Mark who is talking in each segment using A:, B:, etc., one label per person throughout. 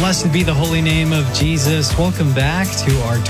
A: Blessed be the holy name of Jesus. Welcome back to our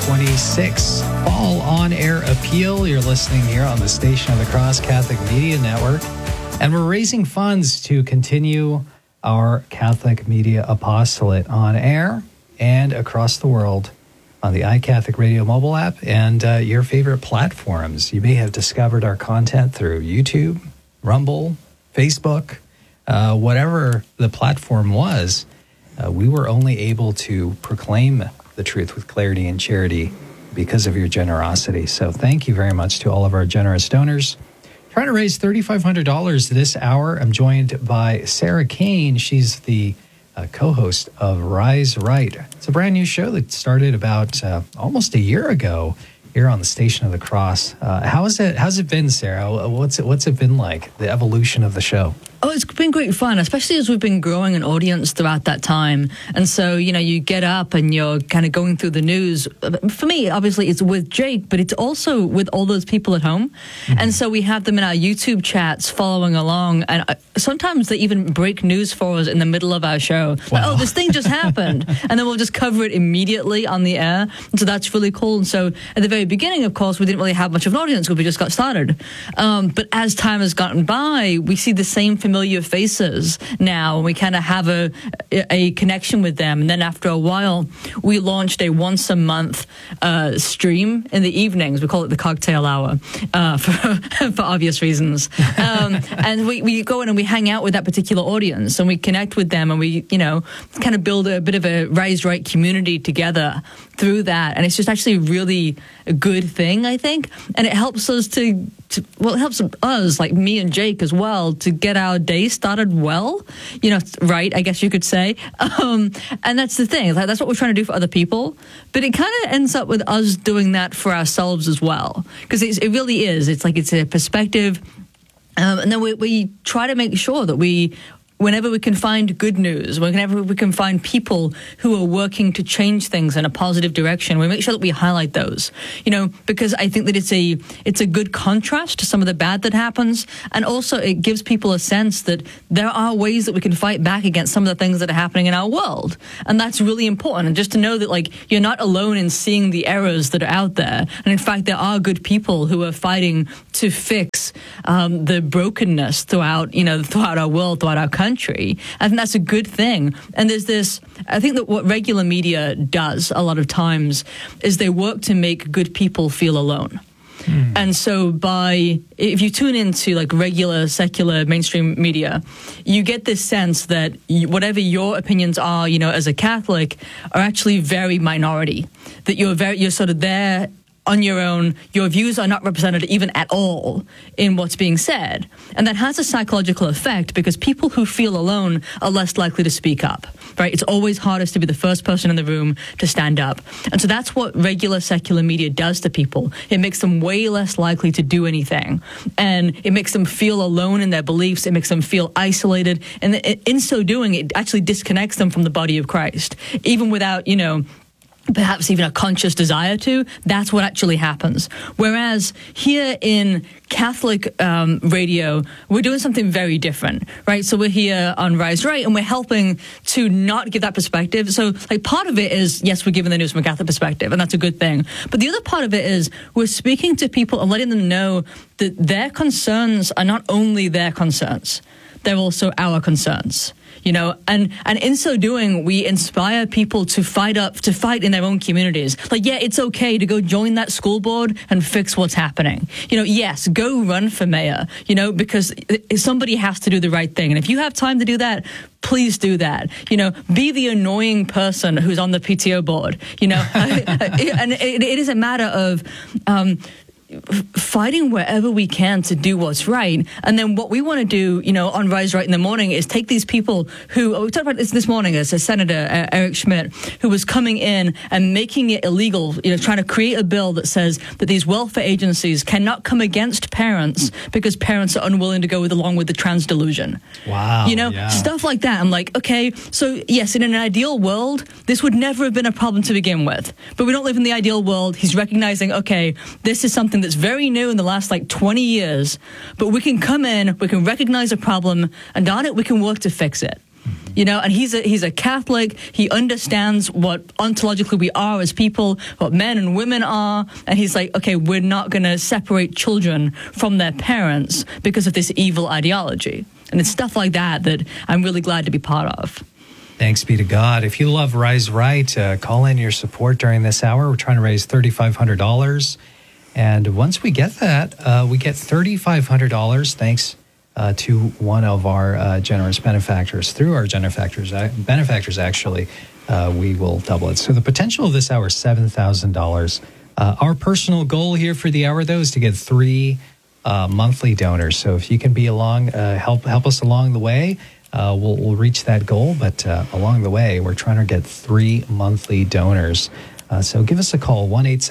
A: 2026 Fall On Air Appeal. You're listening here on the Station of the Cross Catholic Media Network. And we're raising funds to continue our Catholic Media Apostolate on air and across the world on the iCatholic Radio mobile app and your favorite platforms. You may have discovered our content through YouTube, Rumble, Facebook, whatever the platform was. We were only able to proclaim the truth with clarity and charity because of your generosity. So thank you very much to all of our generous donors. Trying to raise $3,500 this hour. I'm joined by Sarah Kane. She's the co-host of Rise Right. It's a brand new show that started about almost a year ago here on the Station of the Cross. How's it been, Sarah? What's it been like, the evolution of the show?
B: Oh, it's been great fun, especially as we've been growing an audience throughout that time. And so, you get up and you're kind of going through the news. For me, obviously, it's with Jake, but it's also with all those people at home. Mm-hmm. And so we have them in our YouTube chats following along. And sometimes they even break news for us in the middle of our show.
A: Wow.
B: Like, oh, this thing just happened. And then we'll just cover it immediately on the air. And so that's really cool. And so at the very beginning, of course, we didn't really have much of an audience because we just got started. But as time has gotten by, we see the same familiar faces now. We kind of have a connection with them. And then after a while, we launched a once a month stream in the evenings. We call it the cocktail hour for obvious reasons. And we go in and we hang out with that particular audience and we connect with them and we, kind of build a bit of a Rise Right community together through that. And it's just actually really a good thing, I think. And it helps us it helps us, like me and Jake as well, to get our day started well, right, I guess you could say. And that's the thing. That's what we're trying to do for other people. But it kind of ends up with us doing that for ourselves as well. Because it really is. It's like it's a perspective. And then we try to make sure that whenever we can find good news, whenever we can find people who are working to change things in a positive direction, we make sure that we highlight those, because I think that it's a good contrast to some of the bad that happens. And also it gives people a sense that there are ways that we can fight back against some of the things that are happening in our world. And that's really important. And just to know that you're not alone in seeing the errors that are out there. And in fact, there are good people who are fighting to fix the brokenness throughout our world, throughout our country. I think that's a good thing. And there's this, I think that what regular media does a lot of times is they work to make good people feel alone. And so if you tune into regular secular mainstream media, you get this sense that whatever your opinions are, as a Catholic, are actually very minority. That you're sort of there on your own, your views are not represented even at all in what's being said. And that has a psychological effect because people who feel alone are less likely to speak up, right? It's always hardest to be the first person in the room to stand up. And so that's what regular secular media does to people. It makes them way less likely to do anything. And it makes them feel alone in their beliefs. It makes them feel isolated. And in so doing, it actually disconnects them from the body of Christ, even without, perhaps even a conscious desire to. That's what actually happens. Whereas here in Catholic radio, we're doing something very different, right? So we're here on Rise Right, and we're helping to not give that perspective. So, part of it is, yes, we're giving the news from a Catholic perspective, and that's a good thing. But the other part of it is we're speaking to people and letting them know that their concerns are not only their concerns, they're also our concerns. And in so doing, we inspire people to fight in their own communities. It's okay to go join that school board and fix what's happening. Yes, go run for mayor, because somebody has to do the right thing. And if you have time to do that, please do that. Be the annoying person who's on the PTO board, and it is a matter of, fighting wherever we can to do what's right. And then what we want to do, on Rise Right in the morning is take these people who, we talked about this morning as a Senator, Eric Schmidt, who was coming in and making it illegal, trying to create a bill that says that these welfare agencies cannot come against parents because parents are unwilling to go along with the trans delusion.
A: Wow.
B: Stuff like that. I'm like, okay, so yes, in an ideal world, this would never have been a problem to begin with. But we don't live in the ideal world. He's recognizing, okay, this is something that's very new in the last 20 years, but we can come in, we can recognize a problem, and on it, we can work to fix it. And he's a Catholic. He understands what ontologically we are as people, what men and women are. And he's like, okay, we're not going to separate children from their parents because of this evil ideology. And it's stuff like that I'm really glad to be part of.
A: Thanks be to God. If you love Rise Right, call in your support during this hour. We're trying to raise $3,500. And once we get that, we get $3,500 thanks to one of our generous benefactors. Through our benefactors, actually, we will double it. So the potential of this hour is $7,000. Our personal goal here for the hour, though, is to get 3 monthly donors. So if you can be along, help us along the way, we'll reach that goal. But along the way, we're trying to get 3 monthly donors. So give us a call,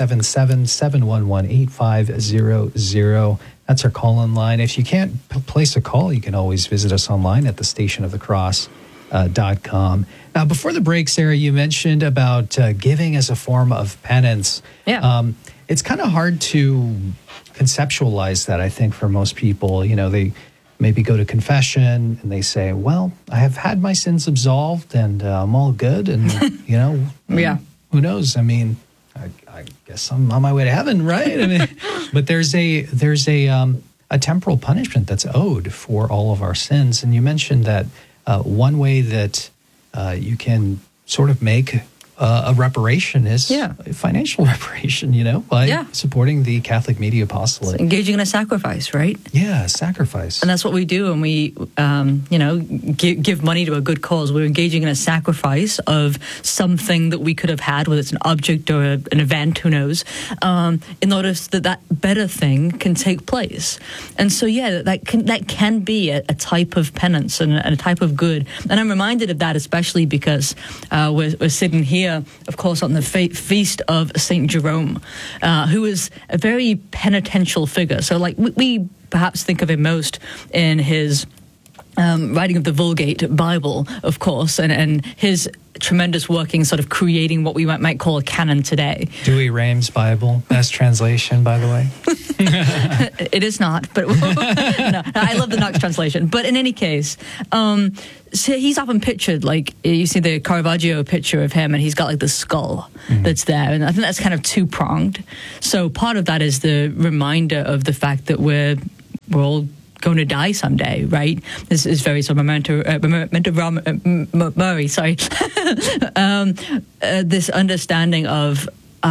A: 1-877-711-8500. That's our call-in line. If you can't place a call, you can always visit us online at thestationofthecross.com. Now, before the break, Sarah, you mentioned about giving as a form of penance.
B: Yeah.
A: It's kind of hard to conceptualize that, I think, for most people. They maybe go to confession and they say, well, I have had my sins absolved and I'm all good. And,
B: yeah.
A: Who knows? I mean, I guess I'm on my way to heaven, right? I mean, but there's a temporal punishment that's owed for all of our sins. And you mentioned that one way that you can sort of make a reparation is financial reparation, by supporting the Catholic Media Apostolate.
B: So engaging in a sacrifice, right?
A: Yeah, sacrifice.
B: And that's what we do when we, give money to a good cause. We're engaging in a sacrifice of something that we could have had, whether it's an object or an event, who knows, in order that better thing can take place. And so, that can be a type of penance and a type of good. And I'm reminded of that especially because we're sitting here, of course, on the feast of St. Jerome, who is a very penitential figure. So, we perhaps think of him most in his writing of the Vulgate Bible, of course, and his tremendous work in sort of creating what we might call a canon today.
A: Dewey Rhames Bible, best translation, by the way.
B: It is not, but no, I love the Knox translation. But in any case, so he's often pictured, you see the Caravaggio picture of him, and he's got the skull that's there, and I think that's kind of two-pronged. So part of that is the reminder of the fact that we're all going to die someday, right? This is very sort of memento mori, sorry. This understanding of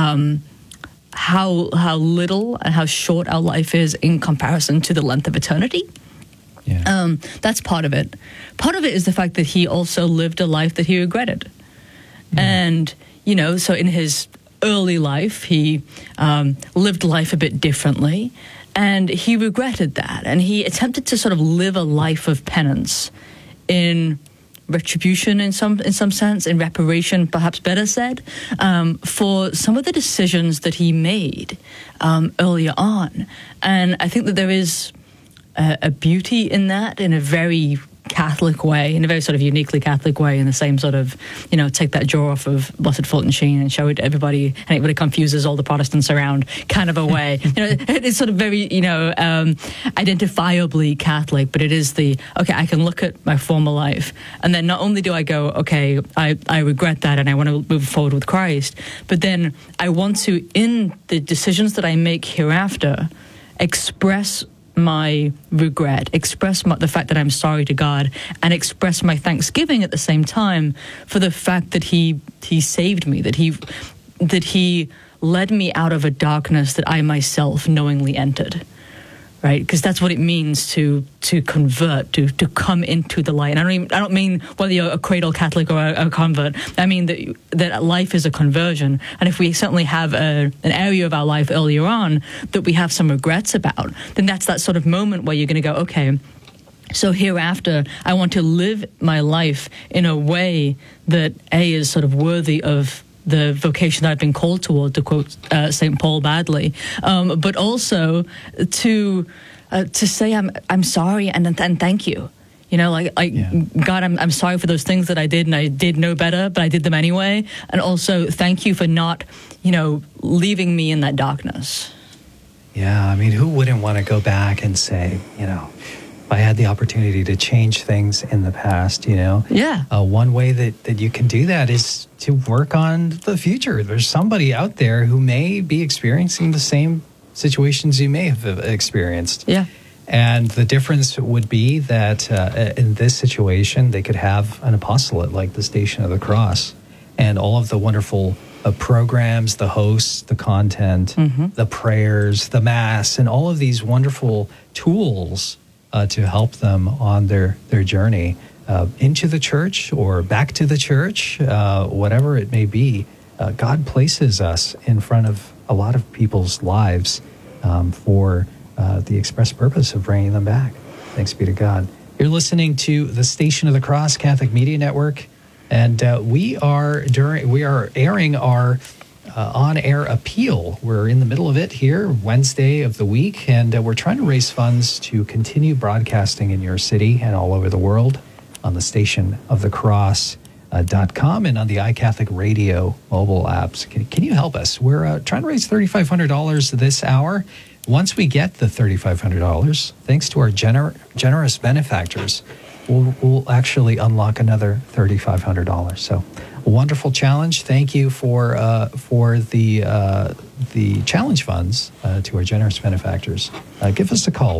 B: how little and how short our life is in comparison to the length of eternity. Yeah. That's part of it. Part of it is the fact that he also lived a life that he regretted. And, so in his early life, he lived life a bit differently. And he regretted that, and he attempted to sort of live a life of penance in retribution in some sense, in reparation, perhaps better said, for some of the decisions that he made earlier on. And I think that there is a beauty in that in a very Catholic way, in a very sort of uniquely Catholic way, in the same sort of, take that jaw off of Blessed Fulton Sheen and show it to everybody, and it confuses all the Protestants around kind of a way. It's sort of very, identifiably Catholic, but it is I can look at my former life, and then not only do I go, okay, I regret that and I want to move forward with Christ, but then I want to, in the decisions that I make hereafter, express my regret, express the fact that I'm sorry to God, and express my thanksgiving at the same time for the fact that he saved me, that he led me out of a darkness that I myself knowingly entered. Right, because that's what it means to convert, to come into the light. And I don't mean whether you're a cradle Catholic or a convert. I mean that life is a conversion, and if we certainly have an area of our life earlier on that we have some regrets about, then that's that sort of moment where you're going to go, okay, so hereafter I want to live my life in a way that is sort of worthy of the vocation that I've been called toward, to quote St. Paul badly, but also to say I'm sorry and thank you. God, I'm sorry for those things that I did, and I did know better, but I did them anyway. And also thank you for not, leaving me in that darkness.
A: Yeah, I mean, who wouldn't want to go back and say, I had the opportunity to change things in the past,
B: Yeah.
A: One way that you can do that is to work on the future. There's somebody out there who may be experiencing the same situations you may have experienced.
B: Yeah.
A: And the difference would be that in this situation, they could have an apostolate like the Station of the Cross, and all of the wonderful programs, the hosts, the content, the prayers, the Mass, and all of these wonderful tools to help them on their journey into the church or back to the church, whatever it may be. God places us in front of a lot of people's lives for the express purpose of bringing them back. Thanks be to God. You're listening to the Station of the Cross Catholic Media Network, and we are airing our on-air appeal. We're in the middle of it here, Wednesday of the week, and we're trying to raise funds to continue broadcasting in your city and all over the world on the Station of the Cross.com and on the iCatholic Radio mobile apps. Can you help us? We're trying to raise $3,500 this hour. Once we get the $3,500, thanks to our generous benefactors, we'll actually unlock another $3,500. So, a wonderful challenge. Thank you for the challenge funds to our generous benefactors. Give us a call,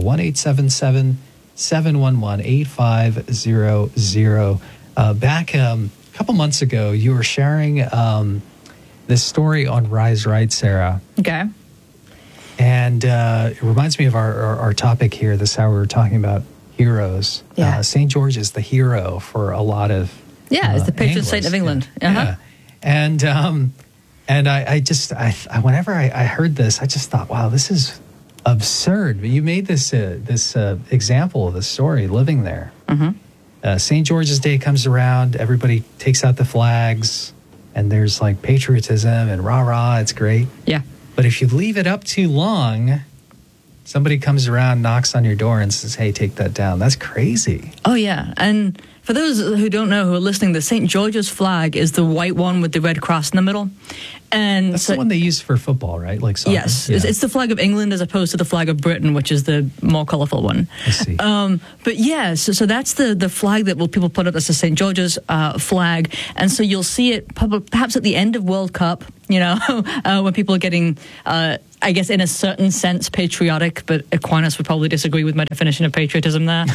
A: 1-877-711-8500. Back a couple months ago, you were sharing this story on Rise Right, Sarah.
B: Okay.
A: And it reminds me of our topic here this hour. We're talking about heroes.
B: Yeah.
A: St. George is the hero for a lot of
B: it's the patron saint of England.
A: Yeah. And I whenever I heard this, I just thought, wow, this is absurd. But you made this example of the story living there. St. George's Day comes around, everybody takes out the flags, and there's like patriotism and rah-rah, it's great.
B: Yeah.
A: But if you leave it up too long, somebody comes around, knocks on your door and says, hey, take that down. That's crazy.
B: Oh, yeah. And for those who don't know, who are listening, the St. George's flag is the white one with the red cross in the middle. And
A: that's the one they use for football, right? Like soccer?
B: Yes. Yeah. It's the flag of England as opposed to the flag of Britain, which is the more colorful one.
A: I see.
B: But yeah, so that's the flag that people put up as the St. George's flag. And so you'll see it perhaps at the end of World Cup, when people are getting, I guess in a certain sense, patriotic, but Aquinas would probably disagree with my definition of patriotism there.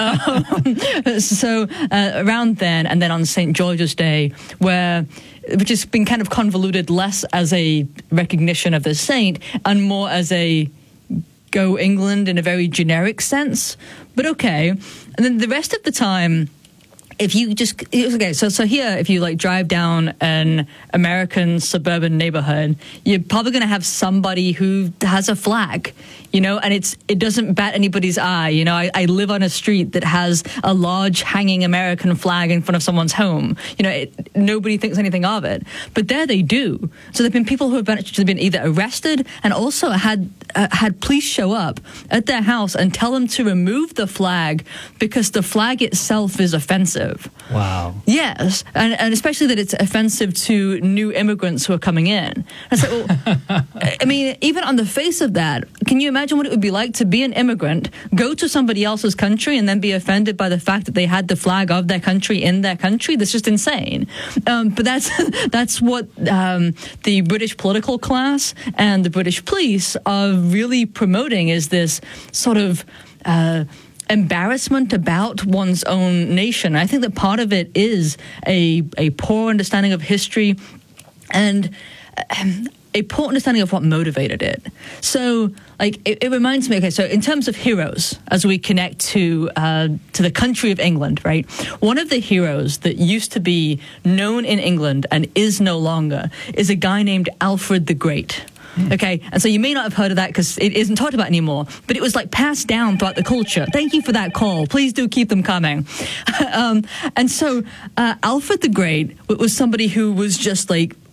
B: So around then, and then on St. George's Day, which has been kind of convoluted less as a recognition of the saint and more as a go England in a very generic sense. But okay. And then the rest of the time, if you just, okay, so here, if you like drive down an American suburban neighborhood, you're probably going to have somebody who has a flag, and it doesn't bat anybody's eye. I live on a street that has a large hanging American flag in front of someone's home. Nobody thinks anything of it, but there they do. So there've been people who have been either arrested and also had police show up at their house and tell them to remove the flag because the flag itself is offensive.
A: Wow.
B: Yes, and especially that it's offensive to new immigrants who are coming in. I said, well, I mean, even on the face of that, can you imagine what it would be like to be an immigrant, go to somebody else's country, and then be offended by the fact that they had the flag of their country in their country? That's just insane. But that's what the British political class and the British police are really promoting, is this sort of embarrassment about one's own nation. I think that part of it is a poor understanding of history and a poor understanding of what motivated it. So, it reminds me. Okay, so in terms of heroes, as we connect to the country of England, right? One of the heroes that used to be known in England and is no longer is a guy named Alfred the Great. Okay, and so you may not have heard of that because it isn't talked about anymore, but it was passed down throughout the culture. Thank you for that call. Please do keep them coming. And so Alfred the Great was somebody who was just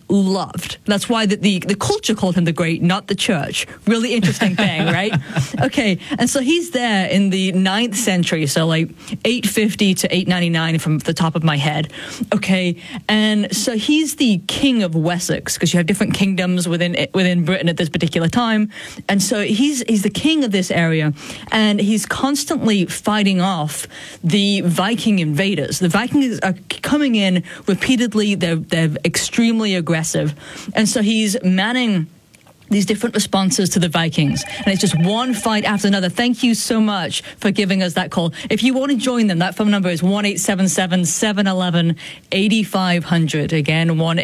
B: loved. That's why the culture called him the Great, not the church. Really interesting thing, right? Okay, and so he's there in the 9th century, so like 850 to 899 from the top of my head. Okay, and so he's the king of Wessex, because you have different kingdoms within Britain at this particular time, and so he's the king of this area, and he's constantly fighting off the Viking invaders. The Vikings are coming in repeatedly. They're extremely aggressive. And so he's manning these different responses to the Vikings. And it's just one fight after another. Thank you so much for giving us that call. If you want to join them, that phone number is 1-877-711-8500. Again,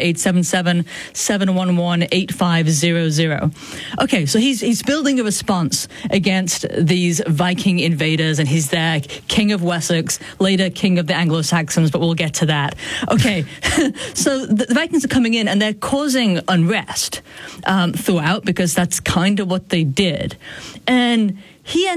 B: 1-877-711-8500. Okay, so he's building a response against these Viking invaders, and he's there, king of Wessex, later king of the Anglo-Saxons, but we'll get to that. Okay, so the Vikings are coming in, and they're causing unrest throughout, because that's kind of what they did. And he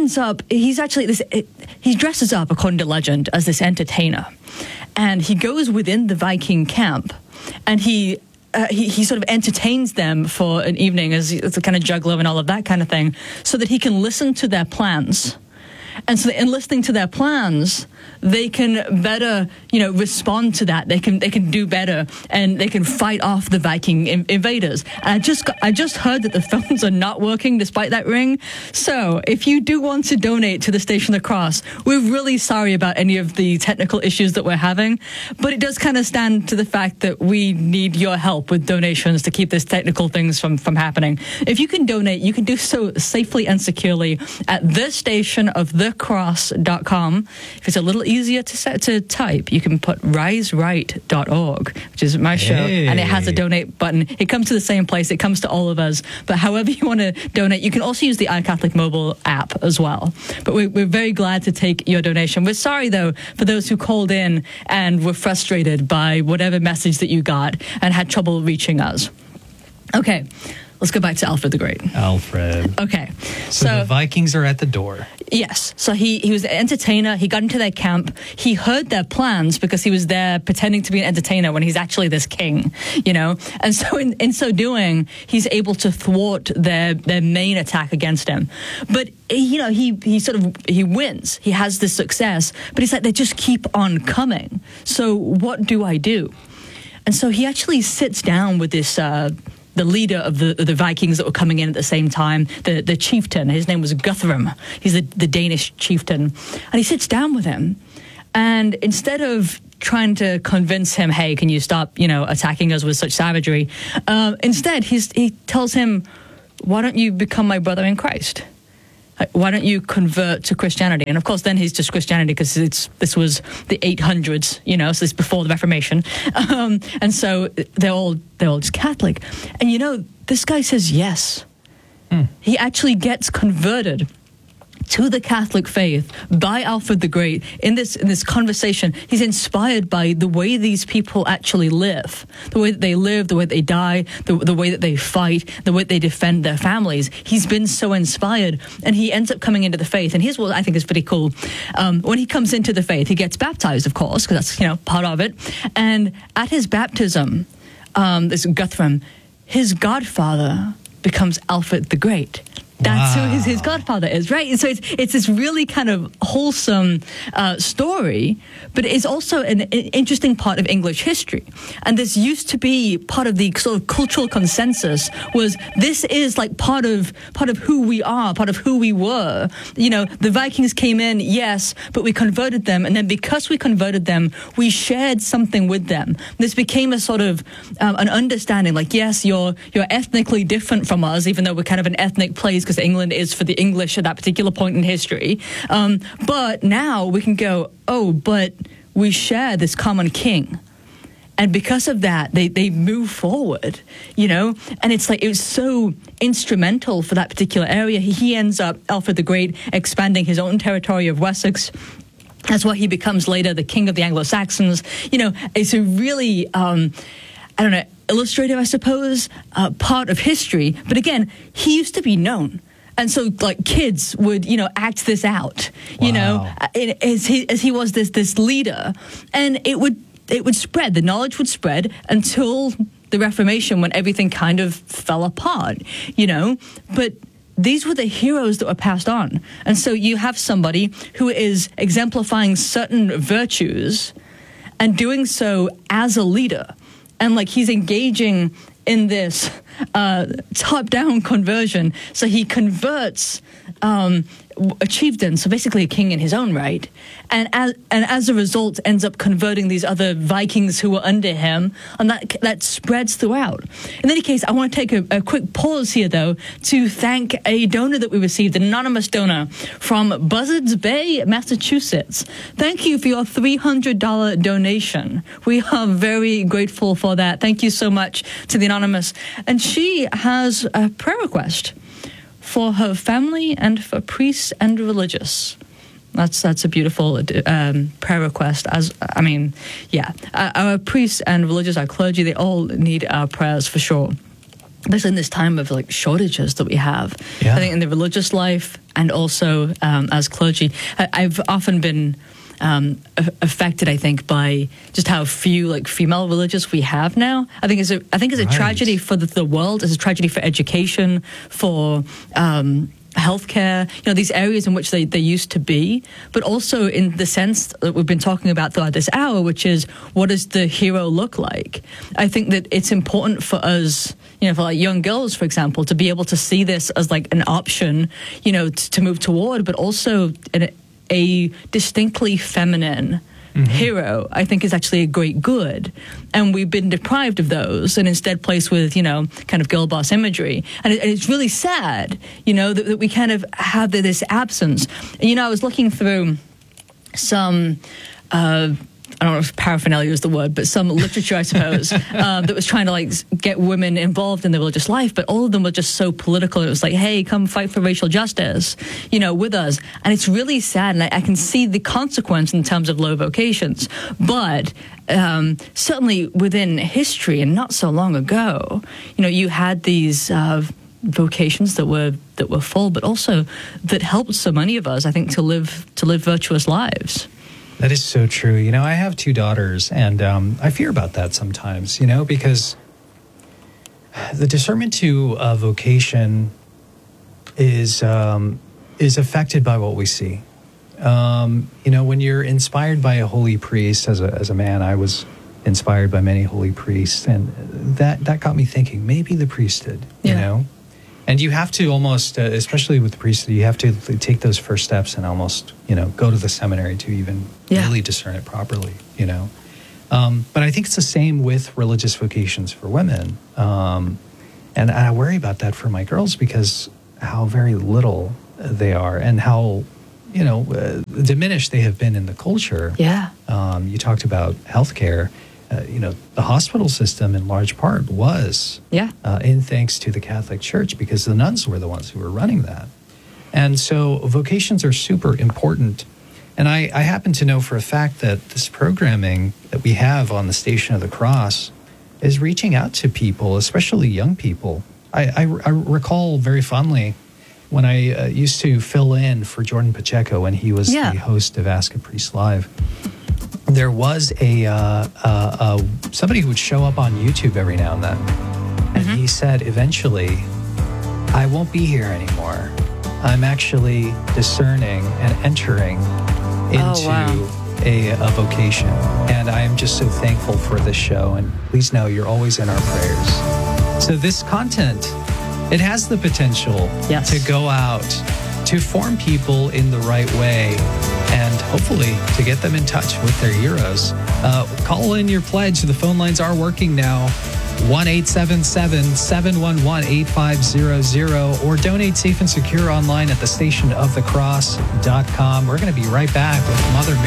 B: dresses up, according to legend, as this entertainer. And he goes within the Viking camp, and he sort of entertains them for an evening as a kind of juggler and all of that kind of thing, so that he can listen to their plans. And so in listening to their plans, they can better, respond to that. They can do better, and they can fight off the Viking invaders. And I just heard that the phones are not working despite that ring. So if you do want to donate to the Station of the Cross, we're really sorry about any of the technical issues that we're having. But it does kind of stand to the fact that we need your help with donations to keep these technical things from happening. If you can donate, you can do so safely and securely at thestationofthecross.com. If it's a little easier to type, you can put riseright.org, which is my show, and it has a donate button. It comes to the same place. It comes to all of us. But however you want to donate, you can also use the iCatholic mobile app as well. But we're very glad to take your donation. We're sorry, though, for those who called in and were frustrated by whatever message that you got and had trouble reaching us. Okay. Let's go back to Alfred the Great.
A: Alfred.
B: Okay.
A: So the Vikings are at the door.
B: Yes. So he was an entertainer. He got into their camp. He heard their plans because he was there pretending to be an entertainer when he's actually this king, And so in so doing, he's able to thwart their main attack against him. But, he wins. He has this success. But he's like, they just keep on coming. So what do I do? And so he actually sits down with this the leader of the Vikings that were coming in at the same time, the chieftain. His name was Guthrum. He's the Danish chieftain. And he sits down with him. And instead of trying to convince him, hey, can you stop, attacking us with such savagery? Instead, he tells him, why don't you become my brother in Christ? Why don't you convert to Christianity? And of course, then he's just Christianity because this was the 800s, so it's before the Reformation. And so they're all just Catholic. And this guy says yes. He actually gets converted to the Catholic faith by Alfred the Great. In this conversation, he's inspired by the way these people actually live, the way that they live, the way that they die, the way that they fight, the way that they defend their families. He's been so inspired, and he ends up coming into the faith. And here's what I think is pretty cool. When he comes into the faith, he gets baptized, of course, because that's part of it. And at his baptism, this Guthrum, his godfather becomes Alfred the Great. That's who his godfather is, right? So it's this really kind of wholesome story, but it's also an interesting part of English history. And this used to be part of the sort of cultural consensus, was this is like part of who we are, part of who we were. The Vikings came in, yes, but we converted them, and then because we converted them, we shared something with them. This became a sort of an understanding, like, yes, you're ethnically different from us, even though we're kind of an ethnic place, because England is for the English at that particular point in history. But now we can go, but we share this common king. And because of that, they move forward, and it's like, it was so instrumental for that particular area. He ends up, Alfred the Great, expanding his own territory of Wessex. That's why he becomes later the king of the Anglo-Saxons. It's a really, illustrative, I suppose, part of history. But again, he used to be known. And so, like, kids would, act this out, as he was this leader. And it would spread. The knowledge would spread until the Reformation when everything kind of fell apart, you know, but these were the heroes that were passed on. And so you have somebody who is exemplifying certain virtues and doing so as a leader. And like he's engaging in this top-down conversion. So he converts a chieftain, so basically a king in his own right, and as a result ends up converting these other Vikings who were under him, and that spreads throughout. In any case, I want to take a quick pause here, though, to thank a donor that we received, an anonymous donor from Buzzards Bay, Massachusetts. Thank you for your $300 donation. We are very grateful for that. Thank you so much to the anonymous. And she has a prayer request for her family and for priests and religious. That's a beautiful prayer request. Our priests and religious, our clergy, they all need our prayers for sure. Especially in this time of like shortages that we have.
A: Yeah.
B: I think in the religious life and also as clergy, I've often been affected, I think, by just how few like female religious we have now. I think it's a tragedy for the world. It's a tragedy for education, for healthcare. You know, these areas in which they used to be, but also in the sense that we've been talking about throughout this hour, which is what does the hero look like? I think that it's important for us, you know, for like young girls, for example, to be able to see this as like an option, you know, to move toward, but also a distinctly feminine hero, I think, is actually a great good. And we've been deprived of those and instead placed with, you know, kind of girl boss imagery. And it's really sad, you know, that we kind of have this absence. And, you know, I was looking through some I don't know if paraphernalia is the word, but some literature, I suppose, that was trying to like get women involved in the religious life, but all of them were just so political. It was like, hey, come fight for racial justice, you know, with us. And it's really sad, and I can see the consequence in terms of low vocations. But certainly within history, and not so long ago, you know, you had these vocations that were full, but also that helped so many of us, I think, to live virtuous lives.
A: That is so true. You know, I have 2 daughters, and I fear about that sometimes, you know, because the discernment to vocation is affected by what we see. You know, when you're inspired by a holy priest, as a man, I was inspired by many holy priests, and that got me thinking, maybe the priesthood, you know? And you have to almost, especially with the priesthood, you have to take those first steps and almost, you know, go to the seminary to even really discern it properly, you know. But I think it's the same with religious vocations for women. And I worry about that for my girls because how very little they are and how, you know, diminished they have been in the culture.
B: Yeah.
A: You talked about healthcare. You know, the hospital system in large part was in thanks to the Catholic Church because the nuns were the ones who were running that. And so vocations are super important. And I happen to know for a fact that this programming that we have on the Station of the Cross is reaching out to people, especially young people. I recall very fondly when I used to fill in for Jordan Pacheco when he was the host of Ask a Priest Live. There was somebody who would show up on YouTube every now and then. And he said, eventually, I won't be here anymore. I'm actually discerning and entering into a vocation. And I am just so thankful for this show. And please know you're always in our prayers. So this content, it has the potential to go out, to form people in the right way, and hopefully to get them in touch with their heroes. Call in your pledge. The phone lines are working now. 1-877-711-8500, or donate safe and secure online at thestationofthecross.com. We're going to be right back with Mother Mary.